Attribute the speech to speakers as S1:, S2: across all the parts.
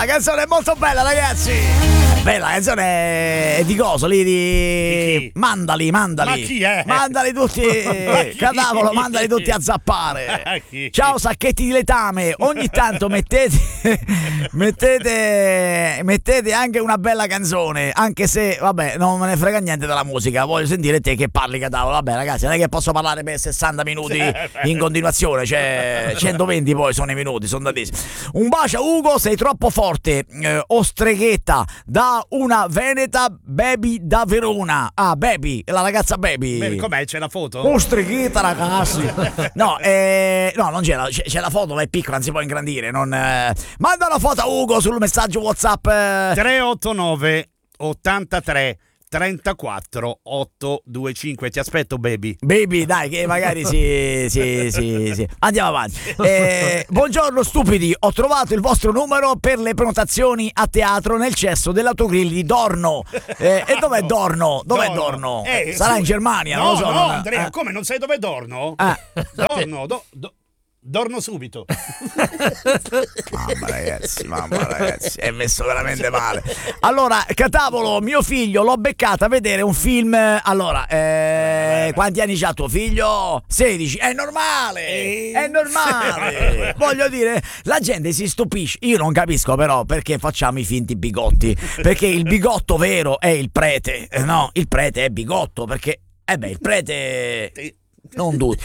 S1: la canzone è molto bella, ragazzi. Bella, la canzone è di coso lì di Mandali.
S2: Ma chi è?
S1: Mandali tutti. Cadavolo, mandali tutti a zappare. Ciao sacchetti di letame. Ogni tanto mettete anche una bella canzone, anche se vabbè, non me ne frega niente della musica. Voglio sentire te che parli, cadavolo. Vabbè, ragazzi, non è che posso parlare per 60 minuti in continuazione, cioè 120 poi sono i minuti, sono tantissimi. Un bacio Ugo, sei troppo forte. Ostreghetta da una veneta, Baby da Verona. Ah, Baby, la ragazza Baby.
S2: Com'è? C'è la foto?
S1: Ostreghetta, ragazzi. No, non c'è la foto, ma è piccola, non si può ingrandire. Manda una foto a Ugo sul messaggio WhatsApp
S2: 389 83 34 825. Ti aspetto, baby.
S1: Baby, dai, che magari sì. Andiamo avanti. Buongiorno stupidi, ho trovato il vostro numero per le prenotazioni a teatro nel cesso dell'autogrill di Dorno. E dov'è Dorno? Dov'è Dorno? Sarà in Germania,
S2: no,
S1: non lo so.
S2: No, Andrea, come non sai dov'è Dorno? Dorno, dormo subito.
S1: Mamma ragazzi, è messo veramente male. Allora, catavolo, mio figlio l'ho beccata a vedere un film. Allora, quanti anni c'ha tuo figlio? 16. È normale. Voglio dire, la gente si stupisce. Io non capisco però perché facciamo i finti bigotti. Perché il bigotto vero è il prete. No, il prete è bigotto perché il prete non tutti.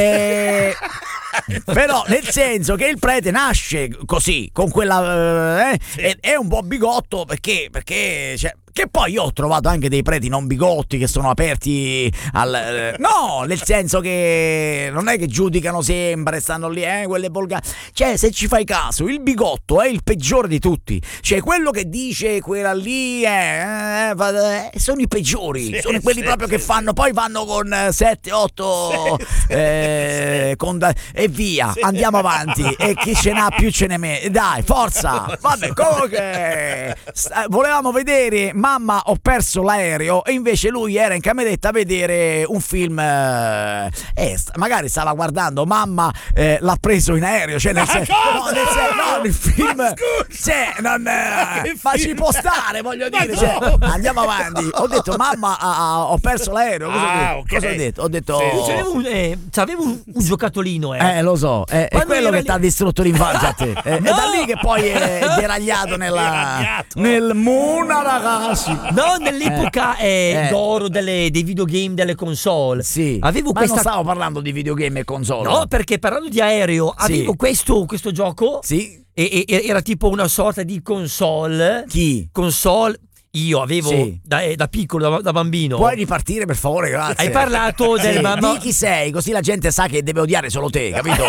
S1: Però nel senso che il prete nasce così, con quella è un po' bigotto perché cioè, che poi io ho trovato anche dei preti non bigotti che sono aperti al no, nel senso che non è che giudicano sempre, stanno lì quelle volgari. Cioè, se ci fai caso, il bigotto è il peggiore di tutti. Cioè, quello che dice quella lì sono i peggiori, sono quelli proprio che fanno, poi vanno con 7, 8 e via, andiamo avanti, e chi ce n'ha più ce ne mette. Dai, forza. Vabbè, comunque volevamo vedere Mamma, ho perso l'aereo, e invece lui era in cameretta a vedere un film, magari stava guardando Mamma l'ha preso in aereo, cioè nel senso il film, cioè ma ci può stare, voglio dire, cioè, andiamo avanti. Ho detto Mamma ho perso l'aereo, cosa ho detto? Ho detto
S3: c'avevo un giocattolino,
S1: lo so, è quello che ti ha distrutto l'infanzia a te. È da lì che poi è deragliato nel Muna, ragazzi.
S3: No, nell'epoca d'oro dei videogame, delle console.
S1: Sì.
S3: Avevo
S1: non stavo parlando di videogame e console.
S3: No, perché parlando di aereo, avevo questo gioco.
S1: Sì.
S3: E era tipo una sorta di console.
S1: Chi?
S3: Console. Io avevo da piccolo, da bambino.
S1: Puoi ripartire, per favore, grazie.
S3: Hai parlato del mamma.
S1: Di chi sei, così la gente sa che deve odiare solo te, capito?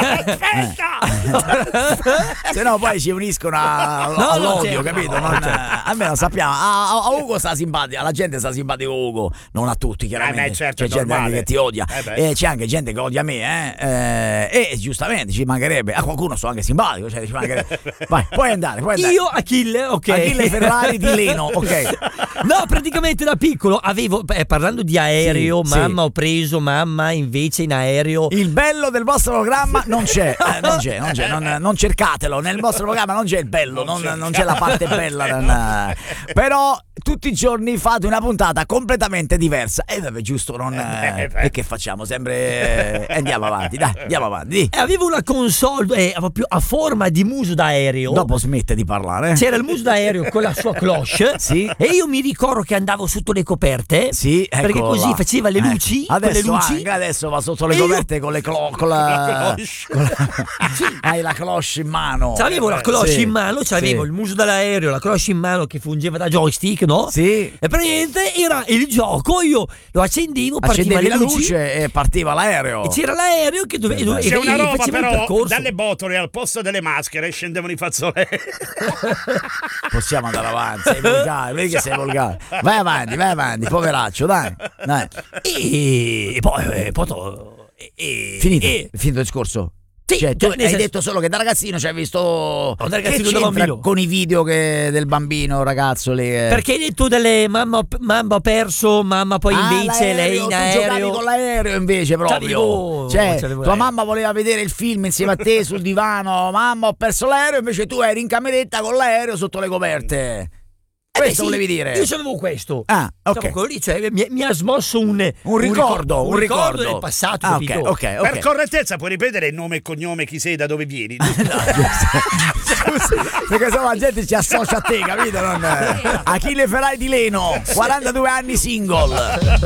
S1: Se no poi ci uniscono all'odio, capito? Almeno sappiamo. A Ugo sta simpatico, alla gente sta simpatico Ugo, non a tutti, chiaramente.
S2: Certo,
S1: c'è gente anche che ti odia, c'è anche gente che odia me, e giustamente ci mancherebbe. A qualcuno sto anche simpatico, cioè ci mancherebbe. Vai, puoi andare.
S3: Io Achille, ok.
S1: Achille Ferrari di Leno, ok.
S3: No, praticamente da piccolo avevo, parlando di aereo, ho preso Mamma invece in aereo.
S1: Il bello del vostro programma non c'è, non cercatelo, nel vostro programma non c'è il bello, non c'è la parte bella, però tutti i giorni fate una puntata completamente diversa, e vabbè, giusto, e che facciamo sempre, andiamo avanti, dai, andiamo avanti.
S3: Avevo una console proprio a forma di muso d'aereo.
S1: Dopo smette di parlare.
S3: C'era il muso d'aereo con la sua cloche.
S1: Sì.
S3: E io mi ricordo che andavo sotto le coperte, perché così
S1: là.
S3: Faceva le luci.
S1: Adesso va sotto le coperte con le con la hai la cloche in mano.
S3: Avevo la cloche in mano, avevo il muso dell'aereo, la cloche in mano che fungeva da joystick, no?
S1: Sì.
S3: E praticamente era il gioco, io lo accendevo, partiva
S1: accendevi
S3: le
S1: la
S3: luci,
S1: luce e partiva l'aereo.
S3: E c'era l'aereo che doveva
S2: c'è una roba però,
S3: percorso.
S2: dalle botole al posto delle maschere scendevano i fazzoletti.
S1: Possiamo andare avanti, sei volgare, vedi che sei volgare. Vai avanti, poveraccio, dai.
S3: E poi
S1: finito il discorso.
S3: Sì,
S1: cioè, tu
S3: nel
S1: hai
S3: senso-
S1: detto solo che da ragazzino ci hai visto
S3: da ragazzino
S1: che
S3: da
S1: c'entra
S3: bambino.
S1: con i video del bambino ragazzo lì.
S3: Perché hai detto delle mamma ho perso, mamma poi invece lei in
S1: tu
S3: aereo.
S1: giocavi con l'aereo invece proprio.
S3: C'avevo
S1: Tua
S3: l'aereo.
S1: mamma voleva vedere il film insieme a te sul divano, mamma ho perso l'aereo, invece tu eri in cameretta con l'aereo sotto le coperte. Questo
S3: Sì,
S1: volevi dire?
S3: Io sapevo questo.
S1: Ah, ok.
S3: Stavo quello lì, cioè, mi ha smosso un
S1: ricordo, un ricordo
S3: del passato,
S1: Ah,
S3: capito?
S1: ok.
S2: Per correttezza puoi ripetere il nome e cognome, chi sei, da dove vieni?
S1: Scusa, perché sennò la gente ci associa a te, capito? Achille Ferrai di Leno, 42 anni single.